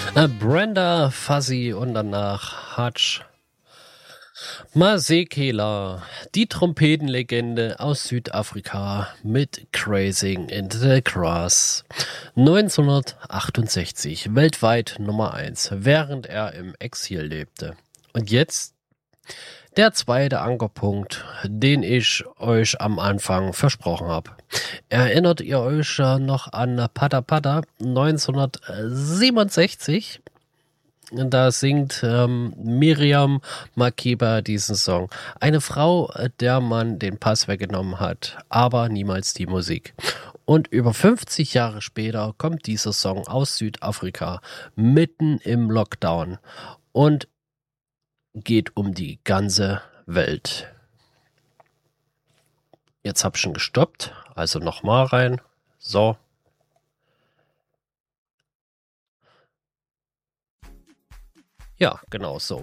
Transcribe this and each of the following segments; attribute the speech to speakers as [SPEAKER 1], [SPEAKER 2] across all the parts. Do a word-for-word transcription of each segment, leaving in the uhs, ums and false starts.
[SPEAKER 1] Äh, Brenda Fuzzy und danach Hutch Masekela, die Trompetenlegende aus Südafrika mit Crazing in the Grass. neunzehnhundertachtundsechzig, weltweit Nummer eins, während er im Exil lebte. Und jetzt der zweite Ankerpunkt, den ich euch am Anfang versprochen habe. Erinnert ihr euch noch an Pata Pata neunzehnhundertsiebenundsechzig? Da singt ähm, Miriam Makeba diesen Song. Eine Frau, der man den Pass weggenommen hat, aber niemals die Musik. Und über fünfzig Jahre später kommt dieser Song aus Südafrika, mitten im Lockdown und geht um die ganze Welt. Jetzt hab ich schon gestoppt, also nochmal rein. So. Ja, genau so.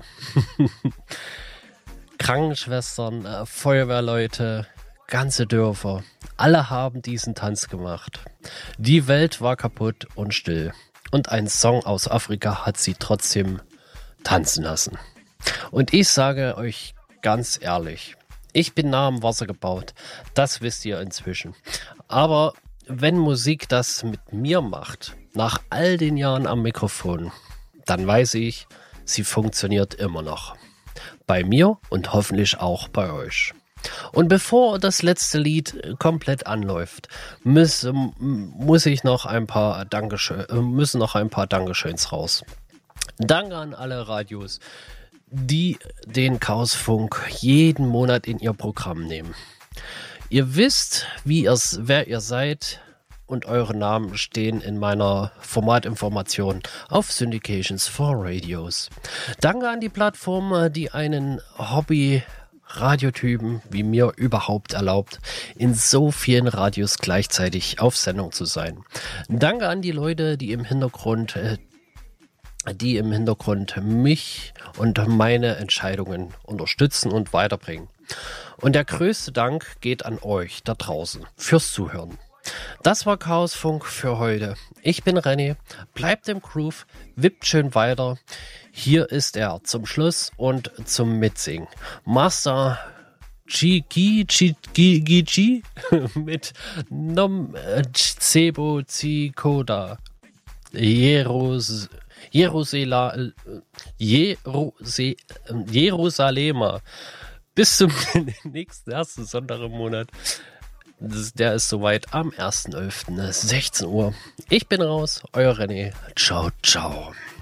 [SPEAKER 1] Krankenschwestern, äh, Feuerwehrleute, ganze Dörfer, alle haben diesen Tanz gemacht. Die Welt war kaputt und still. Und ein Song aus Afrika hat sie trotzdem tanzen lassen. Und ich sage euch ganz ehrlich, ich bin nah am Wasser gebaut. Das wisst ihr inzwischen. Aber wenn Musik das mit mir macht, nach all den Jahren am Mikrofon, dann weiß ich, sie funktioniert immer noch. Bei mir und hoffentlich auch bei euch. Und bevor das letzte Lied komplett anläuft, muss, muss ich noch ein paar Dankeschön, müssen noch ein paar Dankeschöns raus. Danke an alle Radios, die den Chaosfunk jeden Monat in ihr Programm nehmen. Ihr wisst, wie ihr's, wer ihr seid, und eure Namen stehen in meiner Formatinformation auf Syndications for Radios. Danke an die Plattform, die einen Hobby-Radiotypen wie mir überhaupt erlaubt, in so vielen Radios gleichzeitig auf Sendung zu sein. Danke an die Leute, die im Hintergrund äh, die im Hintergrund mich und meine Entscheidungen unterstützen und weiterbringen. Und der größte Dank geht an euch da draußen fürs Zuhören. Das war Chaosfunk für heute. Ich bin René, bleibt im Groove, wippt schön weiter. Hier ist er zum Schluss und zum Mitsingen. Master Chiki Chiki mit Nom Cebo Zikoda. Jeros Jerusela, Jeruse, Jerusalemer. Bis zum nächsten ersten Sonntag im Monat. Der ist soweit am ersten elften sechzehn Uhr. Ich bin raus, euer René. Ciao, ciao.